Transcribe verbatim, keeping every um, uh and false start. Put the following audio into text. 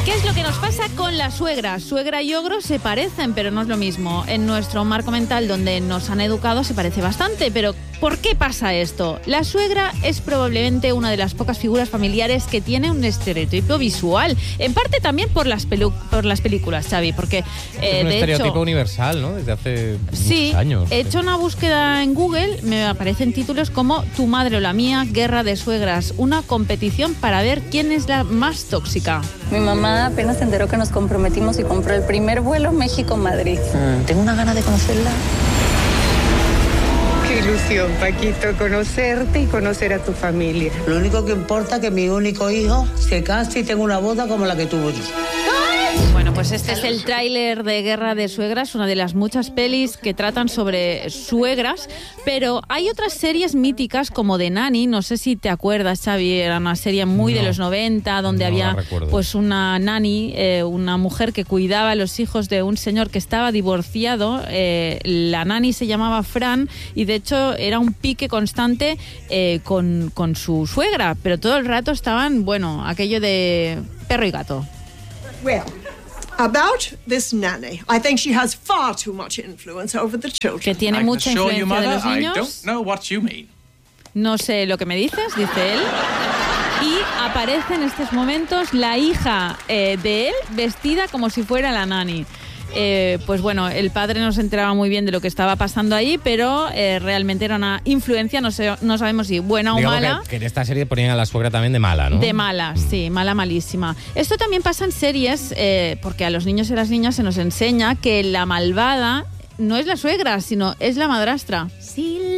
¿Qué es lo que nos pasa con la suegra? Suegra y ogro se parecen, pero no es lo mismo. En nuestro marco mental, donde nos han educado, se parece bastante, pero ¿por qué pasa esto? La suegra es probablemente una de las pocas figuras familiares que tiene un estereotipo visual, en parte también por las, pelu- por las películas, Xavi, porque eh, es un de estereotipo hecho, universal, ¿no? Desde hace sí, muchos años. he hecho una búsqueda en Google, me aparecen títulos como Tu madre o la mía, Guerra de suegras, una competición para ver quién es la más tóxica. Mi mamá apenas se enteró que nos comprometimos y compró el primer vuelo México-Madrid. Mm, tengo una gana de conocerla. Qué ilusión, Paquito, conocerte y conocer a tu familia. Lo único que importa es que mi único hijo se case y tenga una boda como la que tuvo yo. Bueno, pues este es el tráiler de Guerra de Suegras, una de las muchas pelis que tratan sobre suegras, pero hay otras series míticas como The Nanny, no sé si te acuerdas, Xavi, era una serie muy No, de los noventa, donde no había recuerdo. pues una nanny, eh, una mujer que cuidaba a los hijos de un señor que estaba divorciado. Eh, la nanny se llamaba Fran y de hecho era un pique constante eh, con, con su suegra, pero todo el rato estaban, bueno, aquello de perro y gato. Well, about this nanny, I think she has far too much influence over the children. Que tiene I can mucha assure you, influencia de Mother, los I niños. don't know what you mean. No sé lo que me dices, dice él. Y aparece en estos momentos la hija eh, de él vestida como si fuera la nanny. Eh, pues bueno, el padre no se enteraba muy bien de lo que estaba pasando ahí, pero eh, realmente era una influencia, no sé, no sabemos si buena o Digamos mala. que, que en esta serie ponían a la suegra también de mala, ¿no? De mala, sí, mala, malísima. Esto también pasa en series, eh, porque a los niños y a las niñas se nos enseña que la malvada no es la suegra, sino es la madrastra. Sí,